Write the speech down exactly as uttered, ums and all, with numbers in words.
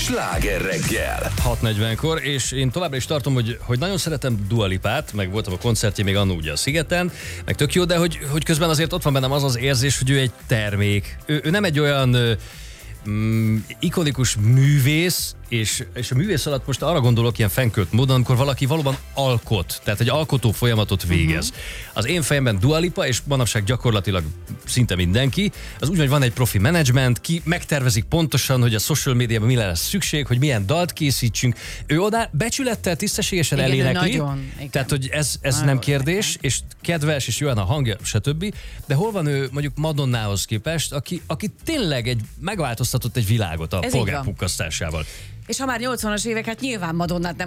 Sláger reggel. hat negyvenkor, és én továbbra is tartom, hogy, hogy nagyon szeretem Dua Lipát, meg voltam a koncertjén még annó ugye a Szigeten, meg tök jó, de hogy, hogy közben azért ott van bennem az az érzés, hogy ő egy termék. Ő, ő nem egy olyan ö, mm, ikonikus művész, és, és a művész alatt most arra gondolok ilyen fenkölt módon, amikor valaki valóban alkot, tehát egy alkotó folyamatot végez. Uh-huh. Az én fejemben Dua Lipa, és manapság gyakorlatilag szinte mindenki, az úgy, hogy van egy profi menedzsment, ki megtervezik pontosan, hogy a social médiában mire lesz szükség, hogy milyen dalt készítsünk. Ő oda becsülettel, tisztességesen Igen, elénekli, nagyon, igen. tehát hogy ez, ez Nagyon nem kérdés, igen. és kedves, és jó a hangja, stb. De hol van ő mondjuk Madonnához képest, aki, aki tényleg egy, megváltoztatott egy világot a Ez így van. polgárpukkasztásával. És ha már nyolcvanas évek, hát nyilván Madonnát nem